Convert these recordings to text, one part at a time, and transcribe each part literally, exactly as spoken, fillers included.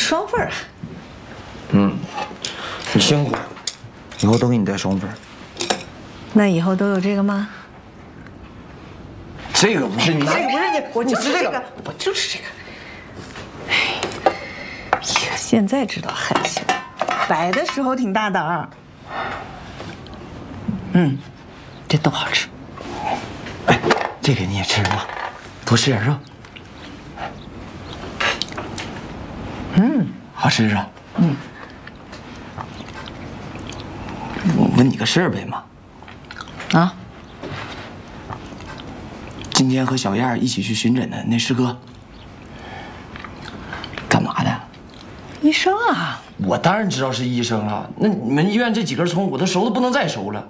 双份啊。 嗯，你辛苦，以后都给你带双份。 那以后都有这个吗？ 这个不是你， 这个不是你，我就是这这个，我就是这个。哎呀，现在知道害羞，摆的时候挺大胆儿。嗯，这都好吃。 哎，这个你也吃吗？多吃点肉。嗯，好吃是吧？嗯。我问你个事儿呗妈。 啊？ 今天和小燕一起去巡诊的那师哥，干嘛的？ 医生啊。 我当然知道是医生了。那你们医院这几根葱，我都熟的不能再熟了。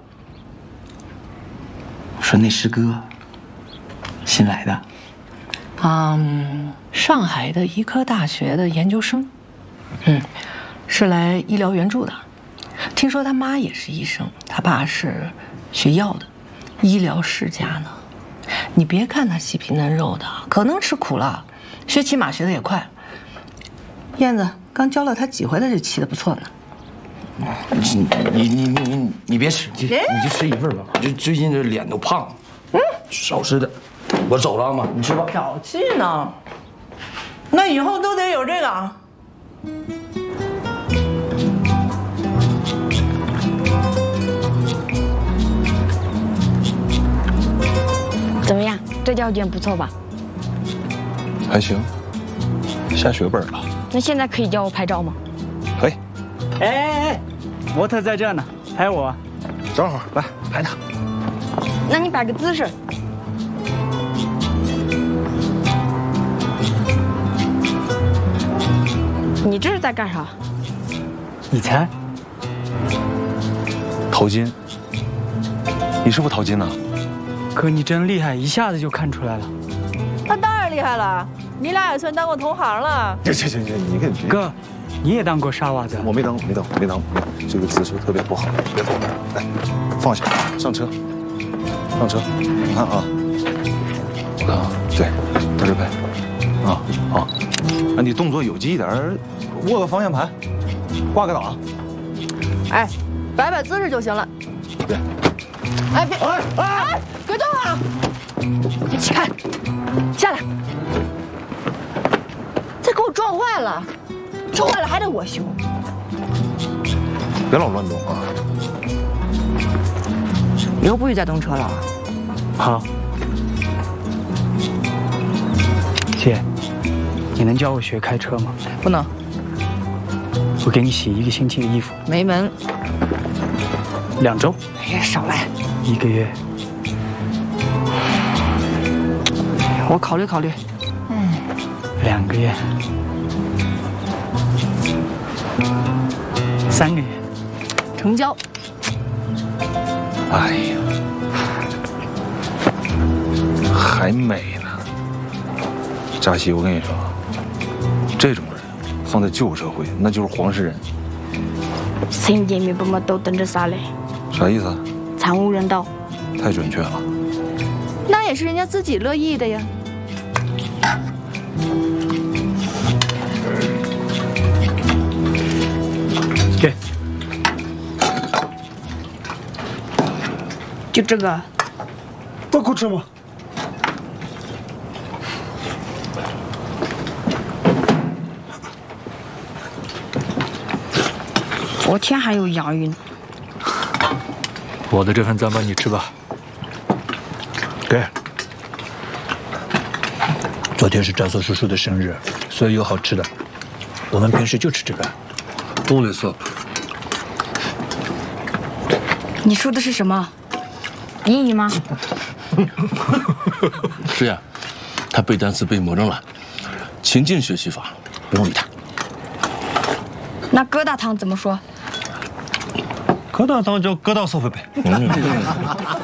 我说那师哥，新来的。 嗯，上海的医科大学的研究生。嗯，是来医疗援助的。听说他妈也是医生，他爸是学药的，医疗世家呢。你别看他细皮嫩肉的，可能吃苦了，学骑马学的也快。燕子刚教了他几回，他就骑得不错呢。 你你你你你你别吃，你你就吃一份吧。我就最近这脸都胖了，嗯，少吃点。我走了啊妈，你吃吧。 小气呢？那以后都得有这个啊。 怎么样？这条件不错吧？ 还行，下血本了。 那现在可以叫我拍照吗？ 可以。 哎哎哎，模特在这呢，拍我。 正好，来拍他。 那你摆个姿势。你这是在干啥？ 你猜？ 淘金。你是不是淘金呢？ 哥，你真厉害，一下子就看出来了。 那当然厉害了，你俩也算当过同行了。 行行行，你给哥，你也当过沙娃子？ 我没当，没当，没当，这个姿势特别不好，别走那儿，来，放下，上车，上车。你看啊，我看啊，对，在这拍，啊好，啊你动作有机一点，握个方向盘，挂个档。 哎，摆摆姿势就行了。 对。 哎别哎哎，别动啊！一起看，下来。再给我撞坏了，撞坏了还得我修。 别老乱动啊！ 以后不许再动车了。 好。姐，你能教我学开车吗？ 不能。 我给你洗一个星期的衣服。 没门。 两周。 哎呀，少来。 一个月。 我考虑考虑。 嗯。两个月。三个月。 成交。 哎呀，还美呢。扎西，我跟你说，这种人放在旧社会，那就是黄世仁。 神经病，不么都等着啥嘞？ 啥意思啊？ 惨无人道。 太准确了。 那也是人家自己乐意的呀。 给。 就这个。 不够吃吗？ 昨天还有洋芋呢。 我的这份咱帮你吃吧。 给。昨天是张硕叔叔的生日，所以有好吃的。我们平时就吃这个。 多了色。 你说的是什么？英语吗？ 是呀，他背单词背魔怔了，情境学习法，不用理他。 那疙瘩汤怎么说？ 疙瘩汤叫疙瘩烧饭呗。